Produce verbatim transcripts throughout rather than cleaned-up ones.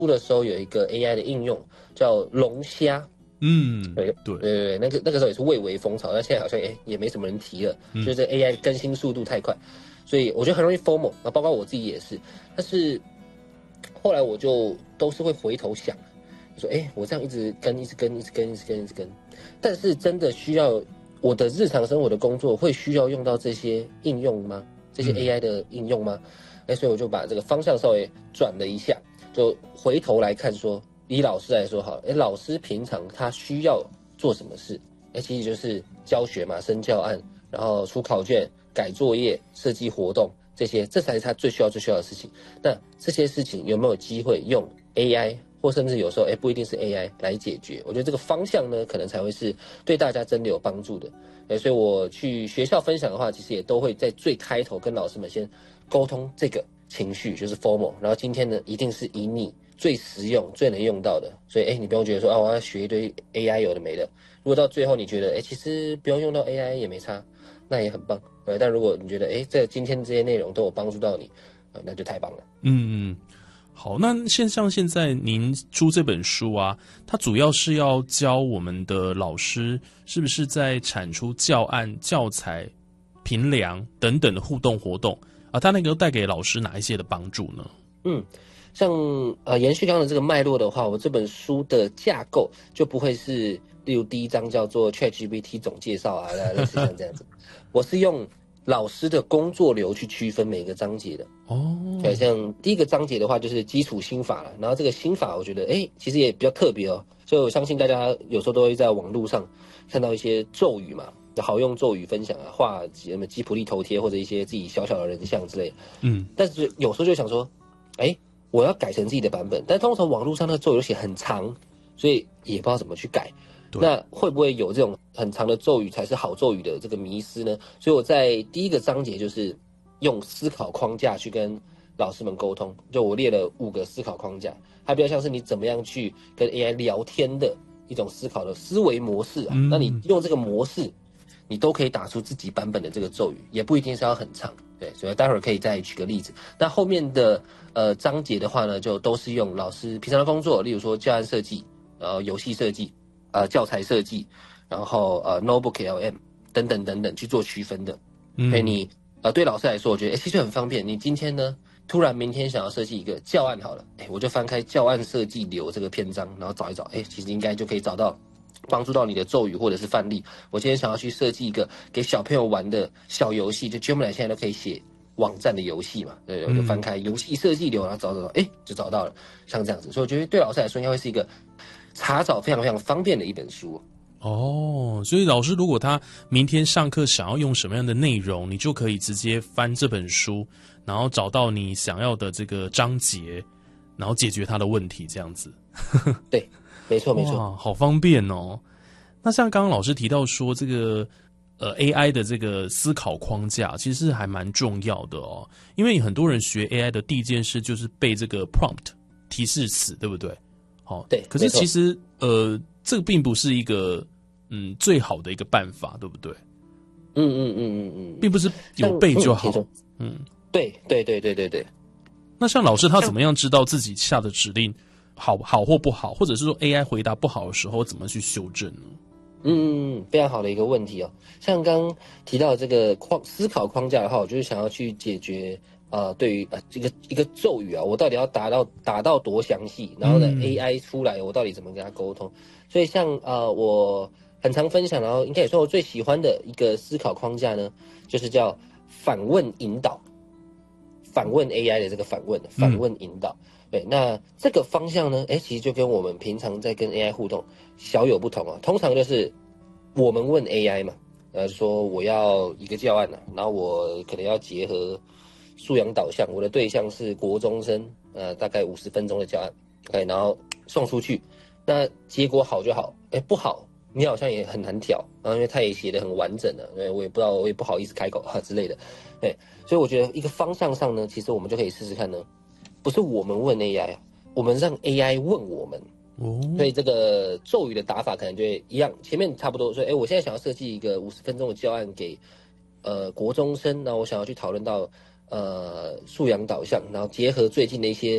的时候有一个 A I 的应用叫龙虾。 嗯， 对对对，那个那个时候也是蔚为风潮，但现在好像也也没什么人提了，嗯、就是这 A I 更新速度太快，所以我觉得很容易 FOMO， 那包括我自己也是。但是后来我就都是会回头想，说哎，我这样一直跟一直跟一直跟一直跟一直跟，但是真的需要我的日常生活的工作会需要用到这些应用吗？这些 A I 的应用吗？哎、嗯，所以我就把这个方向稍微转了一下，就回头来看说。以老师来说好了，哎，老师平常他需要做什么事？哎，其实就是教学嘛，升教案，然后出考卷、改作业、设计活动这些，这才是他最需要、最需要的事情。那这些事情有没有机会用 A I， 或甚至有时候哎不一定是 A I 来解决？我觉得这个方向呢，可能才会是对大家真的有帮助的。哎，所以我去学校分享的话，其实也都会在最开头跟老师们先沟通这个情绪，就是 FOMO。然后今天呢，一定是以你最实用、最能用到的，所以哎，你不用觉得说啊，我要学一堆 A I 有的没的。如果到最后你觉得哎，其实不用用到 A I 也没差，那也很棒。呃，但如果你觉得哎，这今天这些内容都有帮助到你，呃，那就太棒了。 嗯嗯，好，那现像现在您出这本书啊，它主要是要教我们的老师，是不是在产出教案、教材、评量等等的互动活动啊？它那个带给老师哪一些的帮助呢？ 嗯。像呃延续刚刚的这个脉络的话，我这本书的架构就不会是，例如第一章叫做 ChatGPT 总介绍啊，类似像这样子。我是用老师的工作流去区分每个章节的。 哦， 对，像第一个章节的话就是基础心法了，然后这个心法我觉得哎其实也比较特别哦，所以我相信大家有时候都会在网络上看到一些咒语嘛，好用咒语分享啊，画什么吉普力头贴或者一些自己小小的人像之类的。 嗯， 但是有时候就想说，哎。我要改成自己的版本，但通常网络上那个咒语写很长，所以也不知道怎么去改。那会不会有这种很长的咒语才是好咒语的这个迷思呢？所以我在第一个章节就是用思考框架去跟老师们沟通，就我列了五个思考框架，它比较像是你怎么样去跟 A I 聊天的一种思考的思维模式啊。嗯、那你用这个模式，你都可以打出自己版本的这个咒语，也不一定是要很长。对，所以待会儿可以再举个例子。那后面的呃章节的话呢，就都是用老师平常的工作，例如说教案设计、然后游戏设计、呃教材设计，然后呃 notebook L M 等等等等去做区分的。嗯、所以你呃对老师来说，我觉得哎其实很方便。你今天呢突然明天想要设计一个教案好了，哎我就翻开教案设计流这个篇章，然后找一找，哎其实应该就可以找到帮助到你的咒语或者是范例。我今天想要去设计一个给小朋友玩的小游戏，就 Gemini 现在都可以写网站的游戏嘛，对，我就翻开游戏设计流，然后找找找，哎，就找到了，像这样子。所以我觉得对老师来说，应该会是一个查找非常非常方便的一本书。 哦，所以老师如果他明天上课想要用什么样的内容，你就可以直接翻这本书，然后找到你想要的这个章节，然后解决他的问题，这样子。 对。没错没错， 哇，好方便哦。那像刚刚老师提到说，这个呃 A I 的这个思考框架，其实还蛮重要的哦。因为很多人学 A I 的第一件事就是背这个 prompt 提示词，对不对？好、哦， 对。 可是其实呃，这个并不是一个嗯最好的一个办法，对不对？ 嗯嗯嗯嗯嗯， 并不是有背就好。 嗯，对对对对对对。 那像老师他怎么样知道自己下的指令好好或不好，或者是说 A I 回答不好的时候怎么去修正呢？ 嗯，非常好的一个问题哦。像刚刚提到这个框思考框架的话，我就是想要去解决呃，对于呃这个一个咒语啊，我到底要达到打到多详细，然后呢、嗯、A I 出来我到底怎么跟他沟通？所以像呃我很常分享，然后应该也说我最喜欢的一个思考框架呢，就是叫反问引导，反问 A I 的这个反问，反问引导。嗯对，那这个方向呢？哎，其实就跟我们平常在跟 A I 互动小有不同啊。通常就是我们问 A I 嘛，呃，说我要一个教案啊，然后我可能要结合素养导向，我的对象是国中生，呃，大概五十分钟的教案，哎，然后送出去，那结果好就好，哎，不好，你好像也很难调，然后因为他也写得很完整了，对，我也不知道，我也不好意思开口啊之类的，对，所以我觉得一个方向上呢，其实我们就可以试试看呢。不是我们问 A I 啊，我们让 A I 问我们。哦，所以这个咒语的打法可能就会一样，前面差不多说，哎，我现在想要设计一个五十分钟的教案给呃国中生，那我想要去讨论到呃素养导向，然后结合最近的一些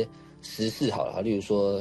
时事好了，例如说